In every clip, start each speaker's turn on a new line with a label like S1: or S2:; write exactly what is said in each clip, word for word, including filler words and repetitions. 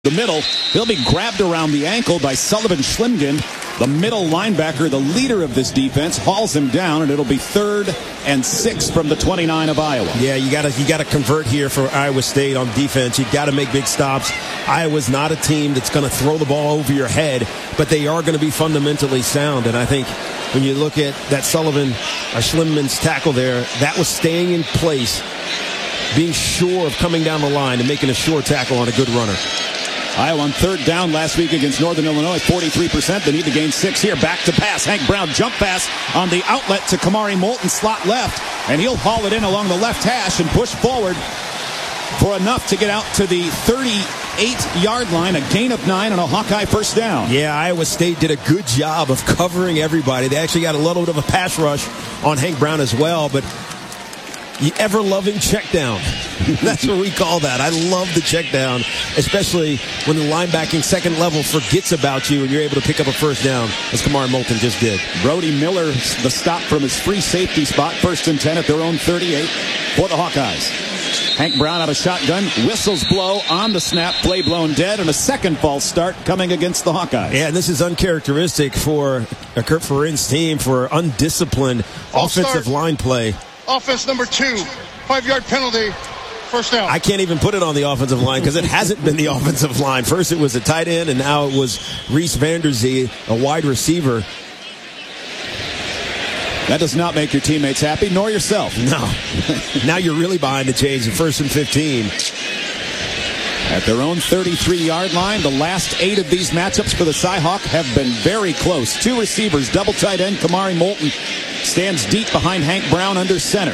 S1: The middle, he'll be grabbed around the ankle by Sullivan Schlimgen. The middle linebacker, the leader of this defense, hauls him down, and it'll be third and six from the twenty-nine of Iowa.
S2: Yeah, you got to you got to convert here for Iowa State on defense. You got to make big stops. Iowa's not a team that's going to throw the ball over your head, but they are going to be fundamentally sound. And I think when you look at that Sullivan or Schlimgen's tackle there, that was staying in place, being sure of coming down the line and making a sure tackle on a good runner.
S1: Iowa on third down last week against Northern Illinois, forty-three percent. They need to gain six here. Back to pass. Hank Brown jump pass on the outlet to Kamari Moulton, slot left, and he'll haul it in along the left hash and push forward for enough to get out to the thirty-eight-yard line, a gain of nine on a Hawkeye first down.
S2: Yeah, Iowa State did a good job of covering everybody. They actually got a little bit of a pass rush on Hank Brown as well, but the ever-loving check down. That's what we call that. I love the check down, especially when the linebacking second level forgets about you and you're able to pick up a first down, as Kamari Moulton just did.
S1: Brody Miller, the stop from his free safety spot, first and ten at their own thirty-eight for the Hawkeyes. Hank Brown out of shotgun, whistles blow on the snap, play blown dead, and a second false start coming against the Hawkeyes.
S2: Yeah, and this is uncharacteristic for a Kirk Ferentz team for undisciplined
S3: False
S2: offensive
S3: start.
S2: line play.
S3: Offense number two, five-yard penalty, first down.
S2: I can't even put it on the offensive line because it hasn't been the offensive line. First it was a tight end, and now it was Reese Vanderzee, a wide receiver.
S1: That does not make your teammates happy, nor yourself.
S2: No. Now you're really behind the chains at first and fifteen.
S1: At their own thirty-three-yard line, the last eight of these matchups for the Cyhawk have been very close. Two receivers, double tight end Kamari Moulton stands deep behind Hank Brown under center.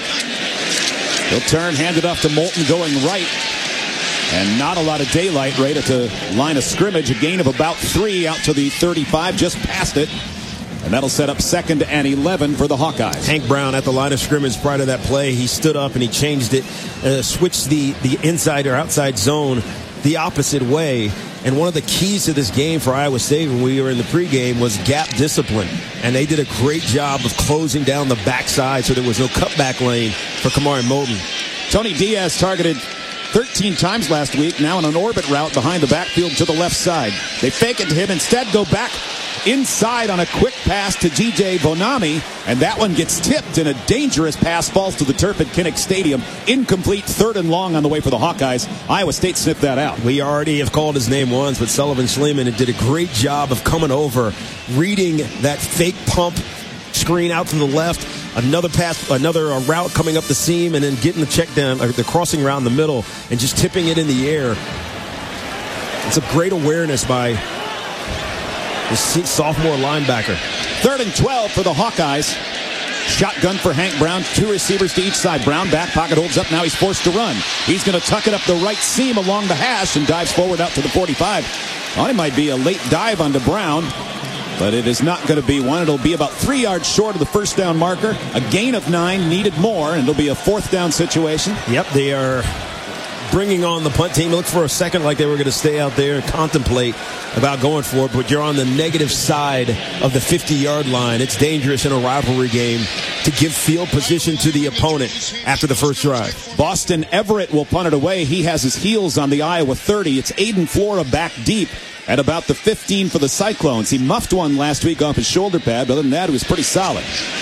S1: He'll turn, hand it off to Moulton going right. And not a lot of daylight right at the line of scrimmage. A gain of about three out to the thirty-five, just past it. And that'll set up second and eleven for the Hawkeyes.
S2: Hank Brown at the line of scrimmage prior to that play, he stood up and he changed it, uh, switched the, the inside or outside zone the opposite way. And one of the keys to this game for Iowa State when we were in the pregame was gap discipline. And they did a great job of closing down the backside so there was no cutback lane for Kamari Moulton.
S1: Tony Diaz targeted thirteen times last week, now in an orbit route behind the backfield to the left side. They fake it to him, instead go back inside on a quick pass to G J Bonami, and that one gets tipped, and a dangerous pass falls to the turf at Kinnick Stadium. Incomplete, third and long on the way for the Hawkeyes. Iowa State sniffed that out.
S2: We already have called his name once, but Sullivan Schlimgen did a great job of coming over, reading that fake pump screen out to the left, another pass, another uh, route coming up the seam, and then getting the check down, or the crossing route in the middle, and just tipping it in the air. It's a great awareness by the sophomore linebacker.
S1: Third and twelve for the Hawkeyes. Shotgun for Hank Brown. Two receivers to each side. Brown back pocket holds up. Now he's forced to run. He's going to tuck it up the right seam along the hash and dives forward out to the forty-five. Well, it might be a late dive onto Brown, but it is not going to be one. It'll be about three yards short of the first down marker. A gain of nine, needed more, and it'll be a fourth down situation.
S2: Yep, they are bringing on the punt team. Look for a second like they were going to stay out there and contemplate about going for it, but you're on the negative side of the fifty-yard line. It's dangerous in a rivalry game to give field position to the opponent after the first drive.
S1: Boston Everett will punt it away. He has his heels on the Iowa thirty. It's Aiden Flora back deep at about the fifteen for the Cyclones. He muffed one last week off his shoulder pad, but other than that, it was pretty solid.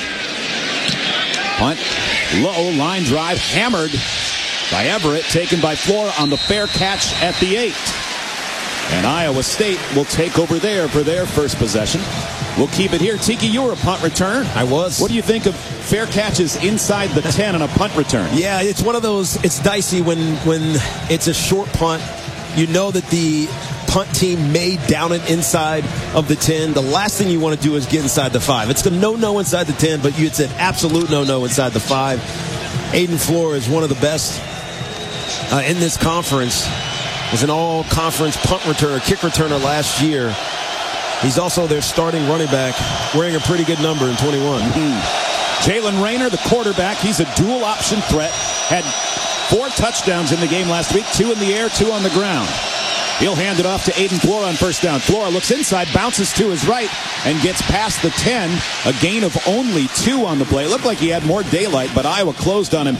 S1: Punt, low, line drive, hammered by Everett, taken by Flora on the fair catch at the eight. And Iowa State will take over there for their first possession. We'll keep it here. Tiki, you were a punt return.
S2: I was.
S1: What do you think of fair catches inside the ten on a punt return?
S2: Yeah, it's one of those, it's dicey when, when it's a short punt. You know that the punt team may down it inside of the ten. The last thing you want to do is get inside the five. It's the no-no inside the ten, but it's an absolute no-no inside the five. Aiden Flora is one of the best uh, in this conference. Was an all-conference punt returner, kick returner last year. He's also their starting running back, wearing a pretty good number in twenty-one.
S1: Mm-hmm. Jalen Rayner, the quarterback, he's a dual-option threat. Had four touchdowns in the game last week, two in the air, two on the ground. He'll hand it off to Aiden Flora on first down. Flora looks inside, bounces to his right, and gets past the ten. A gain of only two on the play. It looked like he had more daylight, but Iowa closed on him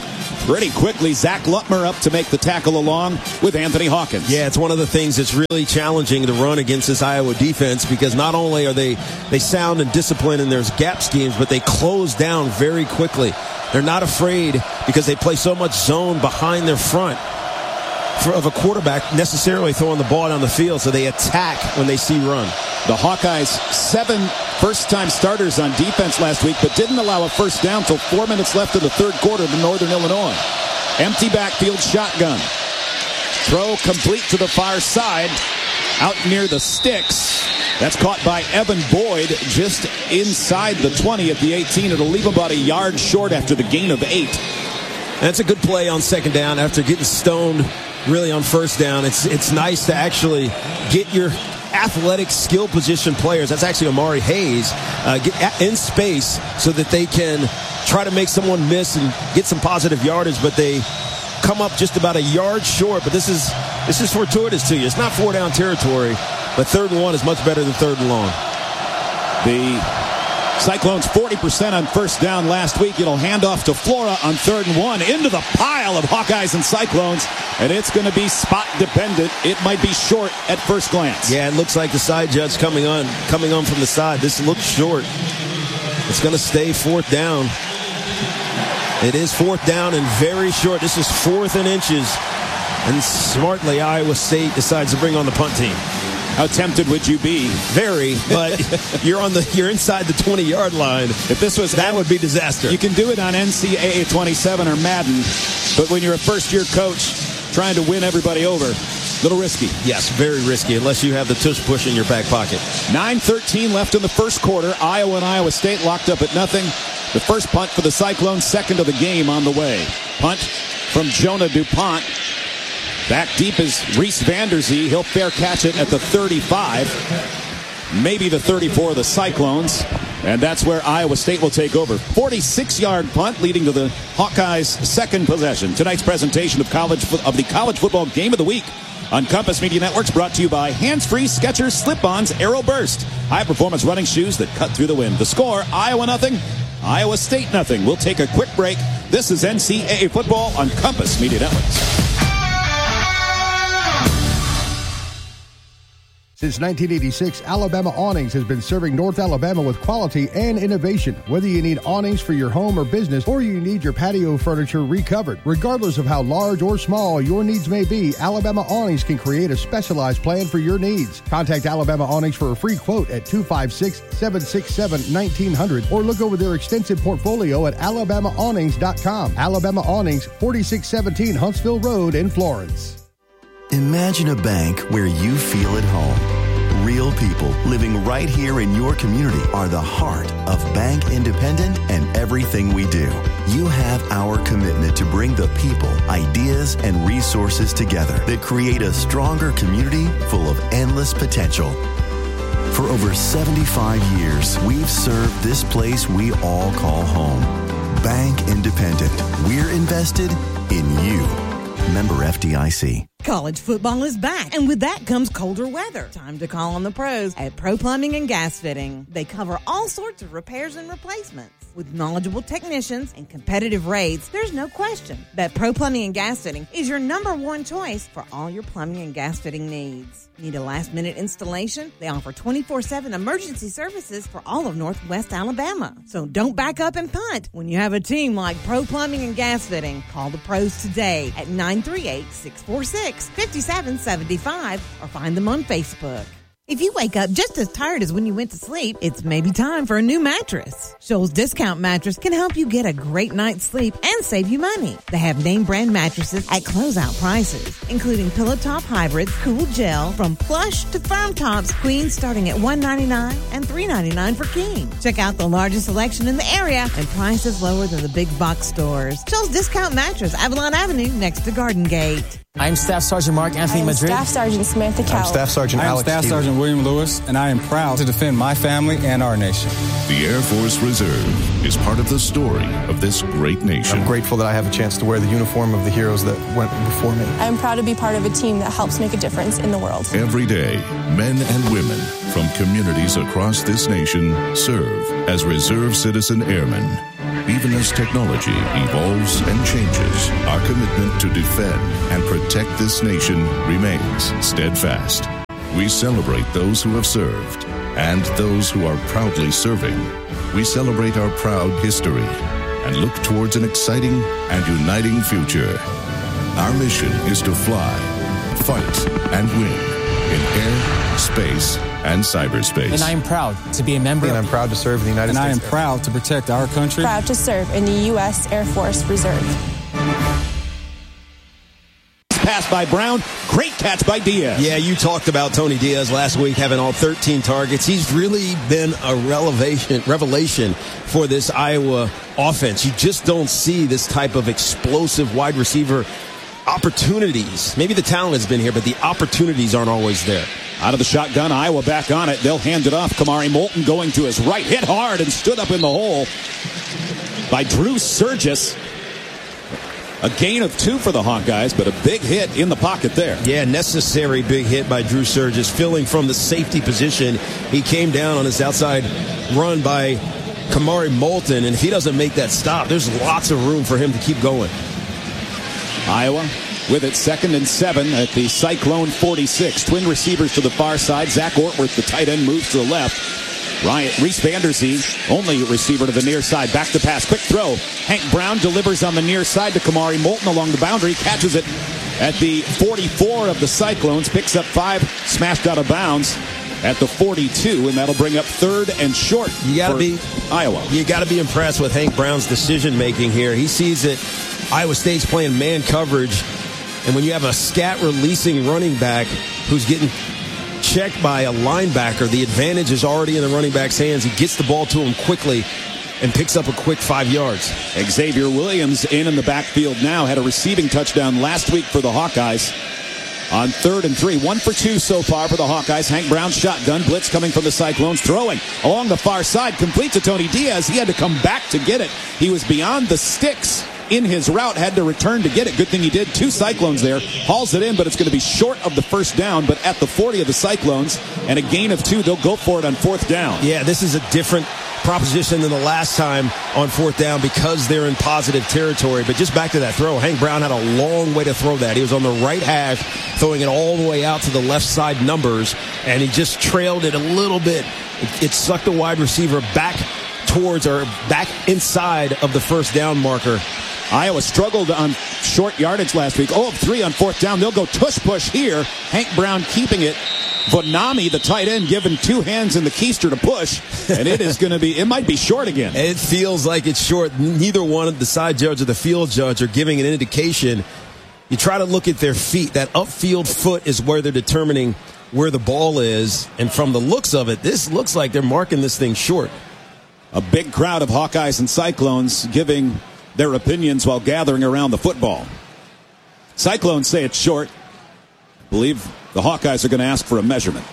S1: Pretty quickly, Zach Lutmer up to make the tackle along with Anthony Hawkins.
S2: Yeah, it's one of the things that's really challenging to run against this Iowa defense because not only are they, they sound and disciplined and there's gap schemes, but they close down very quickly. They're not afraid because they play so much zone behind their front for, of a quarterback necessarily throwing the ball down the field, so they attack when they see run.
S1: The Hawkeyes, seven first-time starters on defense last week, but didn't allow a first down until four minutes left in the third quarter to Northern Illinois. Empty backfield shotgun. Throw complete to the far side, out near the sticks. That's caught by Evan Boyd just inside the twenty at the eighteen. It'll leave about a yard short after the gain of eight.
S2: That's a good play on second down after getting stoned really on first down. It's, it's nice to actually get your athletic skill position players, that's actually Amari Hayes, uh, get in space so that they can try to make someone miss and get some positive yardage, but they come up just about a yard short. But this is this is fortuitous to you. It's not four down territory, but third and one is much better than third and long.
S1: The Cyclones forty percent on first down last week. It'll hand off to Flora on third and one into the pile of Hawkeyes and Cyclones, and it's going to be spot dependent. It might be short at first glance.
S2: Yeah, it looks like the side judge coming on, coming on from the side. This looks short. It's going to stay fourth down. It is fourth down and very short. This is fourth and inches, and smartly Iowa State decides to bring on the punt team.
S1: How tempted would you be?
S2: Very, but you're on the you're inside the twenty-yard line.
S1: If this was
S2: that would be disaster.
S1: You can do it on N C double A twenty-seven or Madden, but when you're a first-year coach trying to win everybody over, a little risky.
S2: Yes, very risky unless you have the tush push in your back pocket.
S1: nine thirteen left in the first quarter. Iowa and Iowa State locked up at nothing. The first punt for the Cyclones, second of the game on the way. Punt from Jonah DuPont. Back deep is Reese Vanderzee. He'll fair catch it at the thirty-five. Maybe the thirty-four of the Cyclones. And that's where Iowa State will take over. forty-six-yard punt leading to the Hawkeyes' second possession. Tonight's presentation of college of the College Football Game of the Week on Compass Media Networks, brought to you by Hands-Free Skechers Slip-Ons Aero Burst. High-performance running shoes that cut through the wind. The score, Iowa nothing, Iowa State nothing. We'll take a quick break. This is N C double A football on Compass Media Networks.
S4: Since nineteen eighty-six, Alabama Awnings has been serving North Alabama with quality and innovation. Whether you need awnings for your home or business, or you need your patio furniture recovered, regardless of how large or small your needs may be, Alabama Awnings can create a specialized plan for your needs. Contact Alabama Awnings for a free quote at two five six, seven six seven, one nine zero zero or look over their extensive portfolio at alabama awnings dot com. Alabama Awnings, forty-six seventeen Huntsville Road in Florence.
S5: Imagine a bank where you feel at home. Real people living right here in your community are the heart of Bank Independent and everything we do. You have our commitment to bring the people, ideas, and resources together that create a stronger community full of endless potential. For over seventy-five years, we've served this place we all call home. Bank Independent. We're invested in you. Member F D I C.
S6: College football is back, and with that comes colder weather. Time to call on the pros at Pro Plumbing and Gas Fitting. They cover all sorts of repairs and replacements. With knowledgeable technicians and competitive rates, there's no question that Pro Plumbing and Gas Fitting is your number one choice for all your plumbing and gas fitting needs. Need a last-minute installation? They offer twenty-four seven emergency services for all of Northwest Alabama. So don't back up and punt when you have a team like Pro Plumbing and Gas Fitting. Call the pros today at nine three eight, six four six, five seven seven five or find them on Facebook. If you wake up just as tired as when you went to sleep, it's maybe time for a new mattress. Shoals Discount Mattress can help you get a great night's sleep and save you money. They have name brand mattresses at closeout prices, including Pillow Top Hybrids, Cool Gel, from plush to firm tops, queens starting at one ninety-nine and three ninety-nine for king. Check out the largest selection in the area and prices lower than the big box stores. Shoals Discount Mattress, Avalon Avenue, next to Garden Gate.
S7: I'm Staff Sergeant Mark Anthony
S8: I'm
S7: Madrid.
S8: Staff Sergeant Samantha Cowell.
S9: I'm Staff Sergeant
S10: I'm
S9: Alex
S10: Staff
S9: Steven.
S10: Sergeant William Lewis, and I am proud to defend my family and our nation.
S11: The Air Force Reserve is part of the story of this great nation.
S9: I'm grateful that I have a chance to wear the uniform of the heroes that went before me.
S8: I'm proud to be part of a team that helps make a difference in the world.
S11: Every day, men and women from communities across this nation serve as Reserve Citizen Airmen. Even as technology evolves and changes, our commitment to defend and protect this nation remains steadfast. We celebrate those who have served and those who are proudly serving. We celebrate our proud history and look towards an exciting and uniting future. Our mission is to fly, fight, and win in air, space, and cyberspace.
S10: And I am proud to be a member.
S9: And I'm proud to serve in the United
S10: and
S9: States.
S10: And I am proud to protect our country.
S8: Proud to serve in the U S Air Force Reserve.
S1: Pass by Brown. Great catch by Diaz.
S2: Yeah, you talked about Tony Diaz last week having all thirteen targets. He's really been a revelation, revelation for this Iowa offense. You just don't see this type of explosive wide receiver opportunities. Maybe the talent has been here, but the opportunities aren't always there.
S1: Out of the shotgun, Iowa back on it. They'll hand it off. Kamari Moulton going to his right. Hit hard and stood up in the hole by Drew Surgis. A gain of two for the Hawkeyes, but a big hit in the pocket there.
S2: Yeah, necessary big hit by Drew Surgis, filling from the safety position. He came down on his outside run by Kamari Moulton, and if he doesn't make that stop, there's lots of room for him to keep going.
S1: Iowa with it second and seven at the Cyclone forty-six. Twin receivers to the far side. Zach Ortworth, the tight end, moves to the left. Ryan, Reese Vanderzee, only receiver to the near side. Back to pass. Quick throw. Hank Brown delivers on the near side to Kamari Moulton along the boundary. Catches it at the forty-four of the Cyclones. Picks up five. Smashed out of bounds at the forty-two. And that'll bring up third and short.
S2: You got to be
S1: Iowa.
S2: You got to be impressed with Hank Brown's decision making here. He sees that Iowa State's playing man coverage. And when you have a scat releasing running back who's getting checked by a linebacker, the advantage is already in the running back's hands. He gets the ball to him quickly and picks up a quick five yards.
S1: Xavier Williams in in the backfield now. Had a receiving touchdown last week for the Hawkeyes on third and three. One for two so far for the Hawkeyes. Hank Brown shotgun. Blitz coming from the Cyclones. Throwing along the far side. Complete to Tony Diaz. He had to come back to get it. He was beyond the sticks in his route, had to return to get it. Good thing he did. Two Cyclones there. Hauls it in, but it's going to be short of the first down, but at the forty of the Cyclones, and a gain of two. They'll go for it on fourth down.
S2: Yeah, this is a different proposition than the last time on fourth down because they're in positive territory. But just back to that throw, Hank Brown had a long way to throw that. He was on the right hash, throwing it all the way out to the left side numbers, and he just trailed it a little bit. It, it sucked the wide receiver back towards or back inside of the first down marker.
S1: Iowa struggled on short yardage last week. oh of three on fourth down. They'll go tush push here. Hank Brown keeping it. Vonami, the tight end, given two hands in the keister to push. And it is going to be, it might be short again.
S2: It feels like it's short. Neither one of the side judge or the field judge are giving an indication. You try to look at their feet. That upfield foot is where they're determining where the ball is. And from the looks of it, this looks like they're marking this thing short.
S1: A big crowd of Hawkeyes and Cyclones giving their opinions while gathering around the football. Cyclones say it's short. Believe the Hawkeyes are going to ask for a measurement.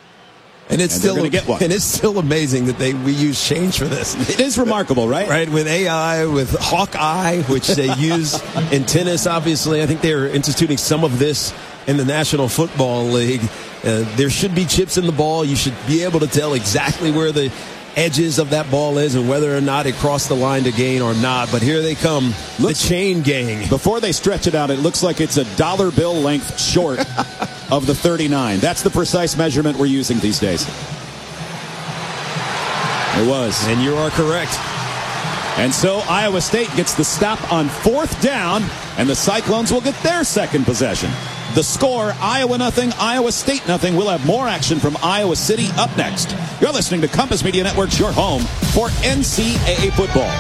S2: And it's
S1: and
S2: still
S1: going to get one.
S2: And it's still amazing that they we use change for this.
S1: It is remarkable, right?
S2: Right, with A I, with Hawkeye, which they use in tennis, obviously. I think they're instituting some of this in the National Football League. Uh, there should be chips in the ball. You should be able to tell exactly where the edges of that ball is and whether or not it crossed the line to gain or not. But here they come, looks, the chain gang.
S1: Before they stretch it out, it looks like it's a dollar bill length short of the thirty-nine. That's the precise measurement we're using these days. It was.
S2: And you are correct.
S1: And so Iowa State gets the stop on fourth down, and the Cyclones will get their second possession. The score, Iowa nothing, Iowa State nothing. We'll have more action from Iowa City up next. You're listening to Compass Media Network's Your Home for N C double A football.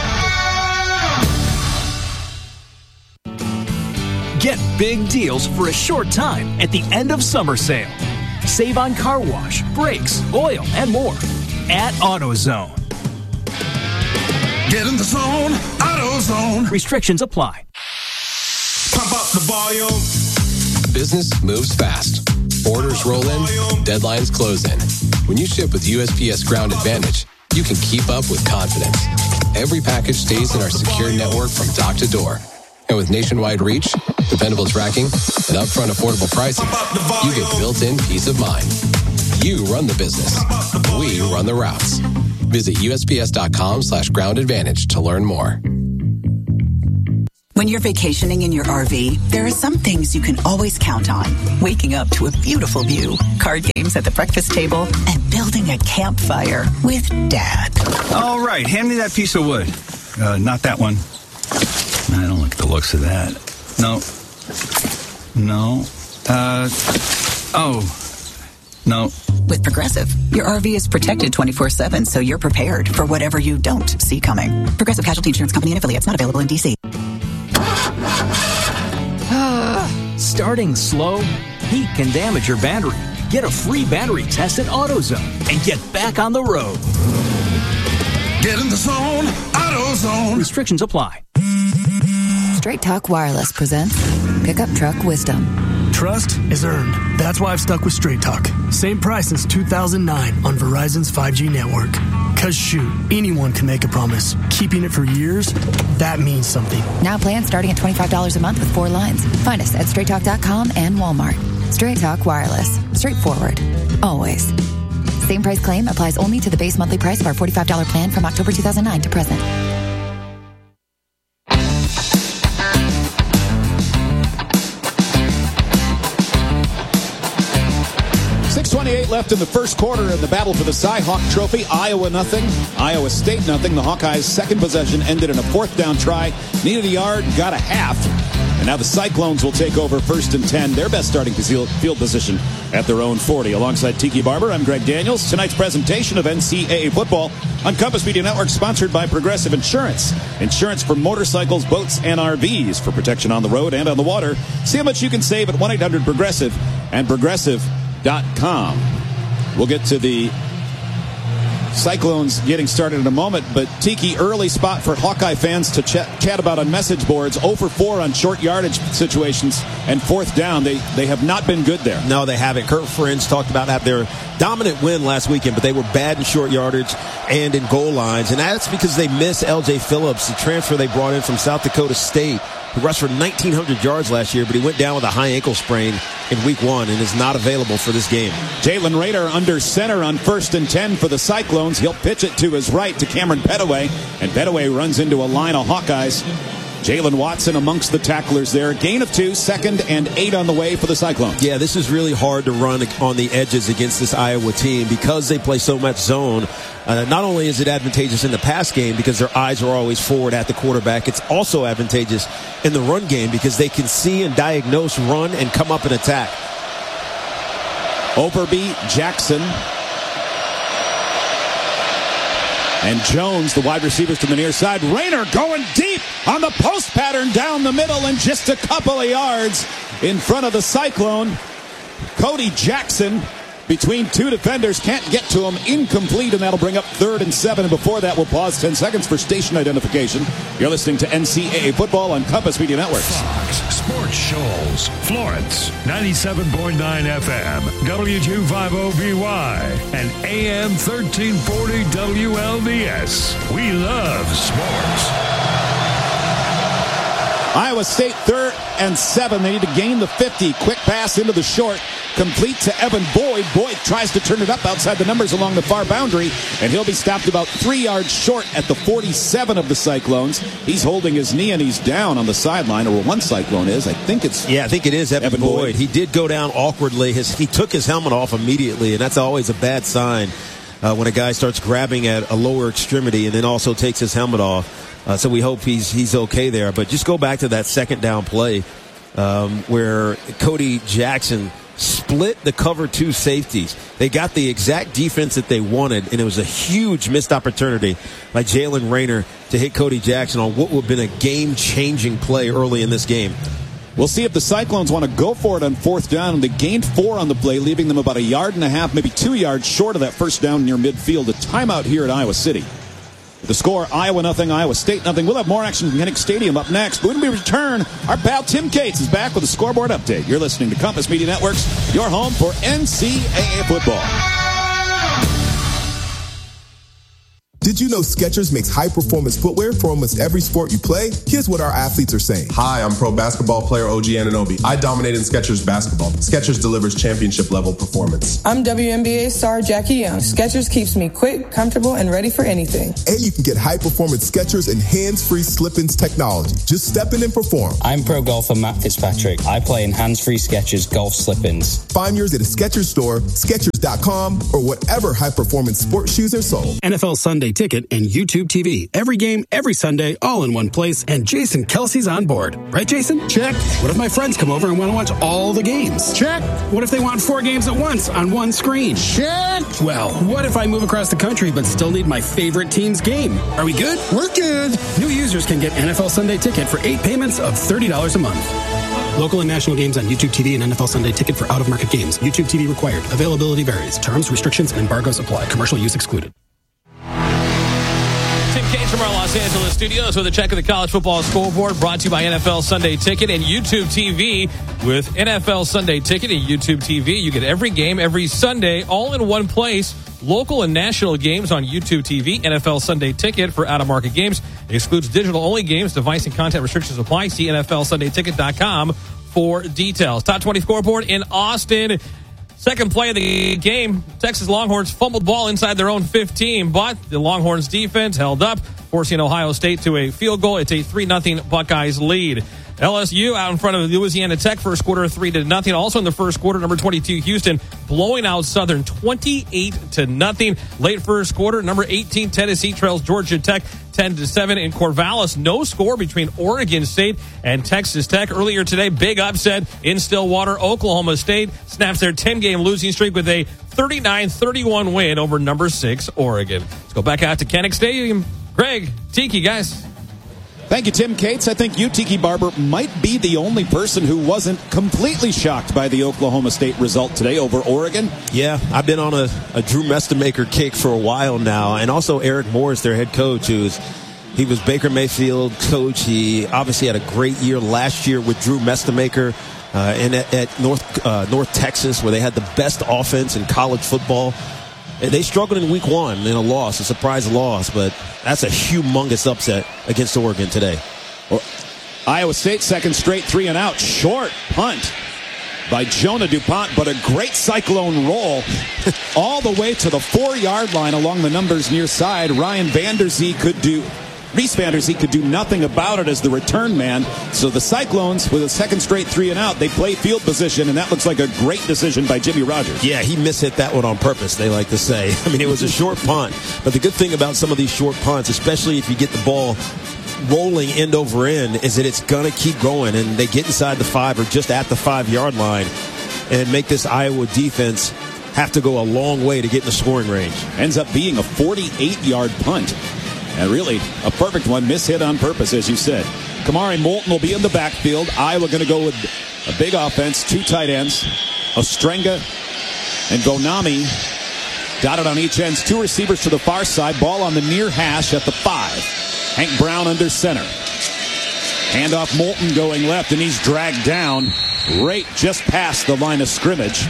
S7: Get big deals for a short time at the end of summer sale. Save on car wash, brakes, oil, and more at AutoZone.
S12: Get in the zone, AutoZone.
S7: Restrictions apply.
S12: Pump up the volume.
S13: Business moves fast. Orders roll in, deadlines close in. When you ship with U S P S Ground Advantage, you can keep up with confidence. Every package stays in our secure network from dock to door. And with nationwide reach, dependable tracking, and upfront affordable pricing, you get built-in peace of mind. You run the business. We run the routes. Visit U S P S dot com slash ground advantage to learn more.
S14: When you're vacationing in your R V, there are some things you can always count on. Waking up to a beautiful view, card games at the breakfast table, and building a campfire with Dad.
S12: All right, hand me that piece of wood. Uh, not that one. I don't like the looks of that. No. No. Uh, oh. No.
S14: With Progressive, your R V is protected twenty-four seven, so you're prepared for whatever you don't see coming. Progressive Casualty Insurance Company and affiliates, not available in D C.
S7: Starting slow? Heat can damage your battery. Get a free battery test at AutoZone and get back on the road.
S12: Get in the zone, AutoZone.
S7: Restrictions apply.
S15: Straight Talk Wireless presents Pickup Truck Wisdom.
S16: Trust is earned. That's why I've stuck with Straight Talk. Same price since two thousand nine on Verizon's five G network. Cause shoot, anyone can make a promise. Keeping it for years, that means something.
S15: Now plans starting at twenty-five dollars a month with four lines. Find us at straight talk dot com and Walmart. Straight Talk Wireless. Straightforward. Always. Same price claim applies only to the base monthly price of our forty-five dollars plan from October two thousand nine to present.
S1: six twenty-eight left in the first quarter in the battle for the Cy-Hawk Trophy. Iowa nothing, Iowa State nothing. The Hawkeyes' second possession ended in a fourth down try. Needed a yard, got a half. And now the Cyclones will take over first and ten, their best starting field position at their own forty. Alongside Tiki Barber, I'm Greg Daniels. Tonight's presentation of N C double A football on Compass Media Network, sponsored by Progressive Insurance. Insurance for motorcycles, boats, and R Vs for protection on the road and on the water. See how much you can save at one eight hundred progressive and progressive dot com. We'll get to the Cyclones getting started in a moment, but Tiki, early spot for Hawkeye fans to ch- chat about on message boards. zero for four on short yardage situations and fourth down. They they have not been good there.
S2: No, they haven't. Kurt Friends talked about that their dominant win last weekend, but they were bad in short yardage and in goal lines, and that's because they miss L J Phillips, the transfer they brought in from South Dakota State, who rushed for nineteen hundred yards last year, but he went down with a high ankle sprain in week one and is not available for this game.
S1: Jalen Rader under center on first and ten for the Cyclones. He'll pitch it to his right to Cameron Petaway, and Petaway runs into a line of Hawkeyes. Jalen Watson amongst the tacklers there. Gain of two, second and eight on the way for the Cyclones.
S2: Yeah, this is really hard to run on the edges against this Iowa team because they play so much zone. Uh, not only is it advantageous in the pass game because their eyes are always forward at the quarterback, it's also advantageous in the run game because they can see and diagnose run and come up and attack.
S1: Overby, Jackson, and Jones, the wide receivers to the near side. Rayner going deep on the post pattern down the middle and just a couple of yards in front of the Cyclone. Cody Jackson between two defenders, can't get to him, incomplete, and that'll bring up third and seven. And before that, we'll pause ten seconds for station identification. You're listening to N C double A football on Compass Media Networks.
S17: Fox Sports Shoals, Florence, ninety-seven point nine F M, W two fifty B Y, and A M thirteen forty W L D S. We love sports.
S1: Iowa State third and seven. They need to gain the fifty. Quick pass into the short. Complete to Evan Boyd. Boyd tries to turn it up outside the numbers along the far boundary, and he'll be stopped about three yards short at the forty-seven of the Cyclones. He's holding his knee, and he's down on the sideline, or one Cyclone is. I think it's
S2: Yeah, I think it is Evan, Evan Boyd. Boyd. He did go down awkwardly. His, he took his helmet off immediately, and that's always a bad sign uh, when a guy starts grabbing at a lower extremity and then also takes his helmet off. Uh, so we hope he's he's okay there. But just go back to that second down play um, where Cody Jackson split the cover two safeties. They got the exact defense that they wanted, and it was a huge missed opportunity by Jalen Rayner to hit Cody Jackson on what would have been a game-changing play early in this game.
S1: We'll see if the Cyclones want to go for it on fourth down. And they gained four on the play, leaving them about a yard and a half, maybe two yards short of that first down near midfield. A timeout here at Iowa City. The score, Iowa nothing, Iowa State nothing. We'll have more action from Kinnick Stadium up next. But when we return, our pal Tim Cates is back with a scoreboard update. You're listening to Compass Media Networks, your home for N C double A football.
S18: Did you know Skechers makes high-performance footwear for almost every sport you play? Here's what our athletes are saying.
S19: Hi, I'm pro basketball player O G Anunoby. I dominate in Skechers basketball. Skechers delivers championship-level performance.
S20: I'm W N B A star Jackie Young. Skechers keeps me quick, comfortable, and ready for anything.
S18: And you can get high-performance Skechers and hands-free slip-ins technology. Just step in and perform.
S21: I'm pro golfer Matt Fitzpatrick. I play in hands-free Skechers golf slip-ins.
S18: Find yours at a Skechers store, Skechers dot com, or whatever high-performance sports shoes are sold.
S22: N F L Sunday Ticket and YouTube T V. Every game, every Sunday, all in one place. And Jason Kelsey's on board. Right, Jason?
S23: Check.
S22: What if my friends come over and want to watch all the games?
S23: Check.
S22: What if they want four games at once on one screen?
S23: Check.
S22: Well, what if I move across the country but still need my favorite team's game? Are we good?
S23: We're good.
S22: New users can get N F L Sunday Ticket for eight payments of thirty dollars a month. Local and national games on YouTube T V and N F L Sunday Ticket for out-of-market games. YouTube T V required. Availability varies. Terms, restrictions, and embargoes apply. Commercial use excluded.
S24: Tim Cates from our Los Angeles studios with a check of the college football scoreboard brought to you by N F L Sunday Ticket and YouTube T V. With N F L Sunday Ticket and YouTube T V, you get every game every Sunday all in one place. Local and national games on YouTube T V. N F L Sunday Ticket for out-of-market games. It excludes digital-only games. Device and content restrictions apply. See N F L Sunday Ticket dot com for details. Top twenty scoreboard in Austin. Second play of the game, Texas Longhorns fumbled ball inside their own fifteen, but the Longhorns defense held up, forcing Ohio State to a field goal. It's a three nothing Buckeyes lead. L S U out in front of Louisiana Tech, first quarter three to nothing. Also in the first quarter, number twenty-two Houston blowing out Southern twenty-eight to nothing. Late first quarter, number eighteen Tennessee trails Georgia Tech ten to seven in Corvallis. No score between Oregon State and Texas Tech. Earlier today, big upset in Stillwater. Oklahoma State snaps their ten-game losing streak with a thirty-nine thirty-one win over number six Oregon. Let's go back out to Kinnick Stadium. Greg, Tiki, guys.
S1: Thank you, Tim Cates. I think you, Tiki Barber, might be the only person who wasn't completely shocked by the Oklahoma State result today over Oregon.
S2: Yeah, I've been on a, a Drew Mestemaker kick for a while now, and also Eric Morris, their head coach, who's he was Baker Mayfield coach. He obviously had a great year last year with Drew Mestemaker uh, and at, at North uh, North Texas, where they had the best offense in college football. They struggled in week one in a loss, a surprise loss, but that's a humongous upset against Oregon today.
S1: Or, Iowa State, second straight three and out. Short punt by Jonah DuPont, but a great cyclone roll all the way to the four-yard line along the numbers near side. Ryan Vanderzee could do... Reese Vanderzee could do nothing about it as the return man. So the Cyclones, with a second straight three and out, they play field position, and that looks like a great decision by Jimmy Rogers.
S2: Yeah, he mishit that one on purpose, they like to say. I mean, it was a short punt. But the good thing about some of these short punts, especially if you get the ball rolling end over end, is that it's going to keep going, and they get inside the five or just at the five-yard line and make this Iowa defense have to go a long way to get in the scoring range.
S1: Ends up being a forty-eight-yard punt. And really, a perfect one, mishit on purpose, as you said. Kamari Moulton will be in the backfield. Iowa going to go with a big offense, two tight ends, Ostrenga and Bonami dotted on each end. Two receivers to the far side. Ball on the near hash at the five. Hank Brown under center. Handoff Moulton going left, and he's dragged down right just past the line of scrimmage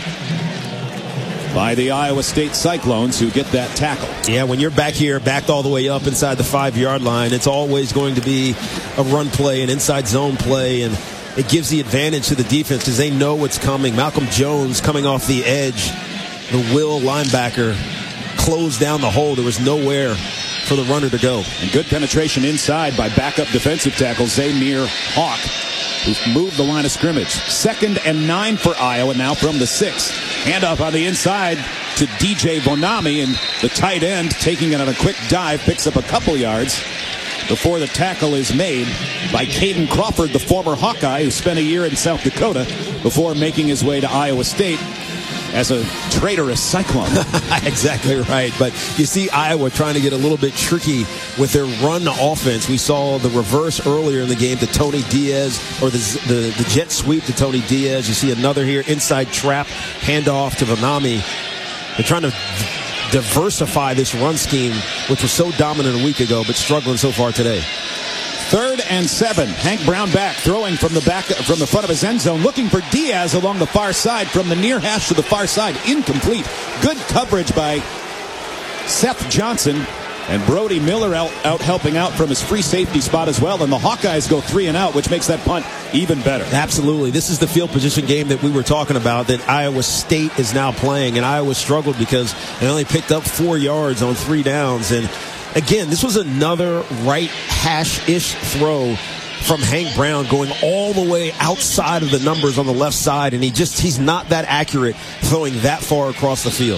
S1: by the Iowa State Cyclones, who get that tackle.
S2: Yeah, when you're back here, backed all the way up inside the five-yard line, it's always going to be a run play, an inside zone play, and it gives the advantage to the defense because they know what's coming. Malcolm Jones coming off the edge, the will linebacker closed down the hole. There was nowhere for the runner to go.
S1: And good penetration inside by backup defensive tackle Zamir Hawk, who's moved the line of scrimmage. Second and nine for Iowa now from the six. Handoff on the inside to D J Bonami, and the tight end taking it on a quick dive, picks up a couple yards before the tackle is made by Caden Crawford, the former Hawkeye who spent a year in South Dakota before making his way to Iowa State as a traitorous Cyclone.
S2: Exactly right. But you see Iowa trying to get a little bit tricky with their run offense. We saw the reverse earlier in the game to Tony Diaz, or the, the, the jet sweep to Tony Diaz. You see another here, inside trap, handoff to Bonami. They're trying to diversify this run scheme, which was so dominant a week ago, but struggling so far today.
S1: Third and seven. Hank Brown back, throwing from the back, from the front of his end zone, looking for Diaz along the far side, from the near hash to the far side. Incomplete. Good coverage by Seth Johnson. And Brody Miller out, out helping out from his free safety spot as well. And the Hawkeyes go three and out, which makes that punt even better.
S2: Absolutely. This is the field position game that we were talking about that Iowa State is now playing. And Iowa struggled because they only picked up four yards on three downs. And again, this was another right hash-ish throw from Hank Brown going all the way outside of the numbers on the left side. And he just, he's not that accurate throwing that far across the field.